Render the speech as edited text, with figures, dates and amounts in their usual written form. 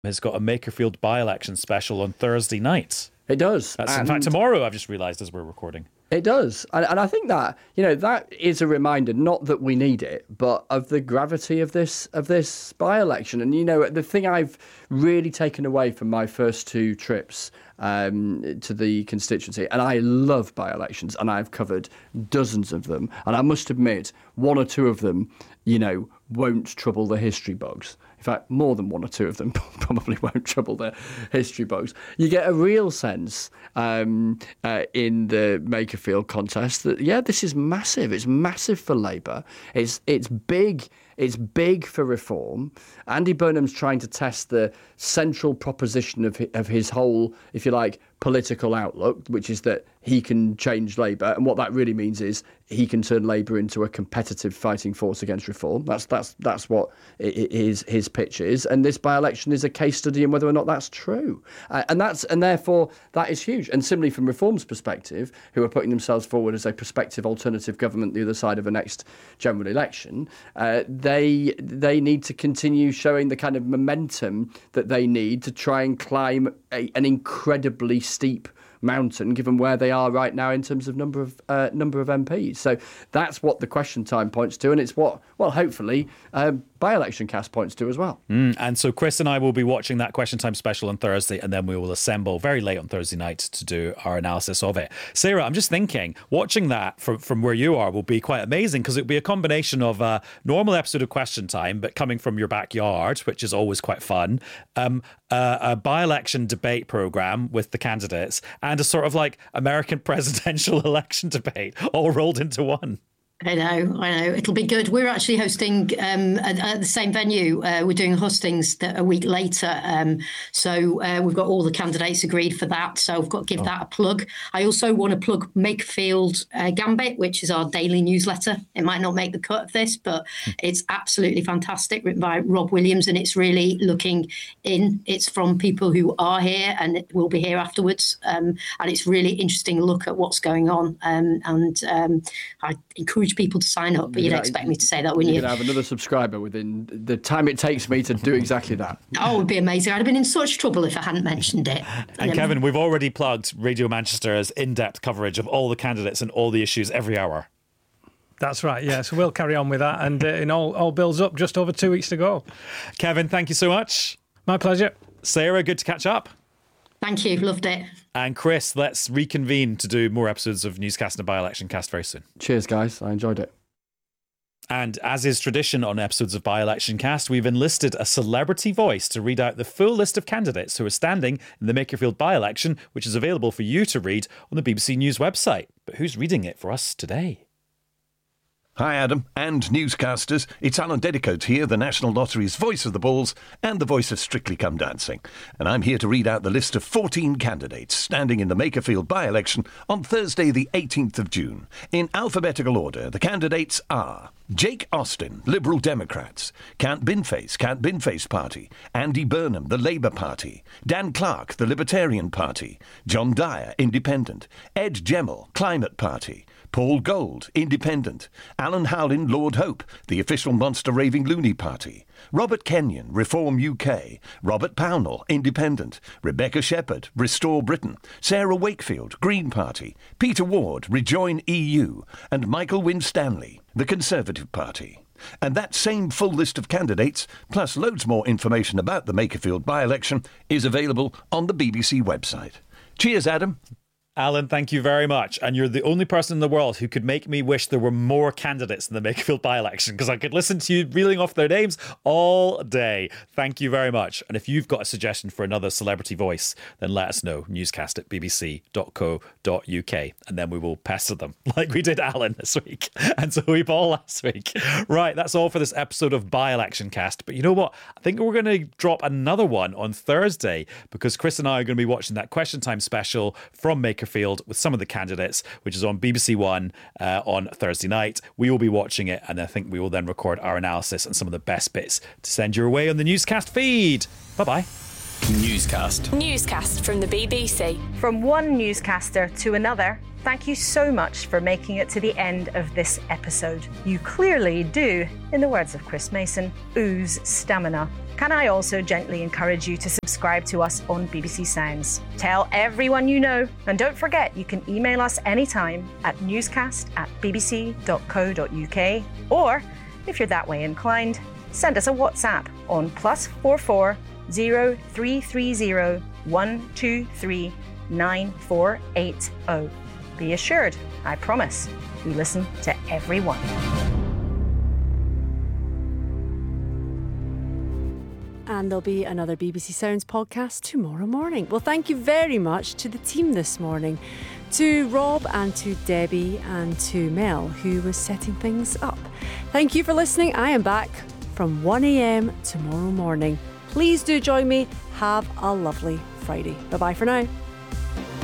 has got a Makerfield by-election special on Thursday night. It does. That's in fact tomorrow, I've just realised as we're recording. It does. And I think that, that is a reminder, not that we need it, but of the gravity of this by-election. And, the thing I've really taken away from my first two trips to the constituency, and I love by-elections, and I've covered dozens of them, and I must admit, one or two of them, won't trouble the history bugs. In fact, more than one or two of them probably won't trouble the history bugs. You get a real sense in the Makerfield contest that, this is massive. It's massive for Labour. It's big. It's big for reform. Andy Burnham's trying to test the central proposition of his whole, if you like, political outlook, which is that he can change Labour, and what that really means is he can turn Labour into a competitive fighting force against reform. That's what his pitch is, and this by-election is a case study in whether or not that's true, and therefore that is huge. And similarly, from Reform's perspective, who are putting themselves forward as a prospective alternative government the other side of a next general election, they need to continue showing the kind of momentum that they need to try and climb an incredibly steep mountain, given where they are right now in terms of number of MPs. So that's what the Question Time points to, and it's what, hopefully, by-election cast points to as well. And so Chris and I will be watching that Question Time special on Thursday, and then we will assemble very late on Thursday night to do our analysis of it. Sarah, I'm just thinking, watching that from where you are will be quite amazing, because it'll be a combination of a normal episode of Question Time, but coming from your backyard, which is always quite fun, a by-election debate programme with the candidates, and a sort of like American presidential election debate all rolled into one. I know. It'll be good. We're actually hosting at the same venue. We're doing hostings a week later. So we've got all the candidates agreed for that. So I've got to give that a plug. I also want to plug Makerfield Gambit, which is our daily newsletter. It might not make the cut of this, but it's absolutely fantastic, written by Rob Williams, and it's really looking in. It's from people who are here and it will be here afterwards. And it's really interesting look at what's going on. I encourage people to sign up, but you'd expect me to say that, wouldn't you? You're going to have another subscriber within the time it takes me to do exactly that. Oh, it would be amazing. I'd have been in such trouble if I hadn't mentioned it. And Kevin, we've already plugged Radio Manchester's in-depth coverage of all the candidates and all the issues every hour. That's right, yeah. So we'll carry on with that, and it all builds up. Just over 2 weeks to go. Kevin, thank you so much. My pleasure. Sarah, good to catch up. Thank you, loved it. And Chris, let's reconvene to do more episodes of Newscast and By-Election Cast very soon. Cheers, guys. I enjoyed it. And as is tradition on episodes of By-Election Cast, we've enlisted a celebrity voice to read out the full list of candidates who are standing in the Makerfield by-election, which is available for you to read on the BBC News website. But who's reading it for us today? Hi, Adam and newscasters. It's Alan Dedicoat here, the National Lottery's voice of the balls and the voice of Strictly Come Dancing. And I'm here to read out the list of 14 candidates standing in the Makerfield by-election on Thursday the 18th of June. In alphabetical order, the candidates are Jake Austin, Liberal Democrats; Count Binface Party; Andy Burnham, the Labour Party; Dan Clark, the Libertarian Party; John Dyer, Independent; Ed Gemmell, Climate Party; Paul Gold, Independent; Alan Howlin, Lord Hope, the official Monster Raving Loony Party; Robert Kenyon, Reform UK; Robert Pownall, Independent; Rebecca Shepherd, Restore Britain; Sarah Wakefield, Green Party; Peter Ward, Rejoin EU; and Michael Winstanley, the Conservative Party. And that same full list of candidates, plus loads more information about the Makerfield by-election, is available on the BBC website. Cheers, Adam. Alan, thank you very much. And you're the only person in the world who could make me wish there were more candidates in the Makerfield by-election, because I could listen to you reeling off their names all day. Thank you very much. And if you've got a suggestion for another celebrity voice, then let us know. newscast@bbc.co.uk. And then we will pester them like we did Alan this week and Zoe Ball last week. Right, that's all for this episode of By-Election Cast. But you know what? I think we're going to drop another one on Thursday, because Chris and I are going to be watching that Question Time special from Makerfield with some of the candidates, which is on BBC One on Thursday night. We will be watching it, and I think we will then record our analysis and some of the best bits to send your way on the Newscast feed. Bye-bye. Newscast. Newscast from the BBC. From one newscaster to another, Thank you so much for making it to the end of this episode. You clearly do, in the words of Chris Mason, ooze stamina. Can I also gently encourage you to subscribe to us on BBC Sounds? Tell everyone you know, and don't forget you can email us anytime at newscast@bbc.co.uk, or if you're that way inclined, send us a WhatsApp on +44 0330 123 9480. Be assured, I promise, we listen to everyone. And there'll be another BBC Sounds podcast tomorrow morning. Well, thank you very much to the team this morning, to Rob and to Debbie and to Mel, who was setting things up. Thank you for listening. I am back from 1 a.m. tomorrow morning. Please do join me. Have a lovely Friday. Bye-bye for now.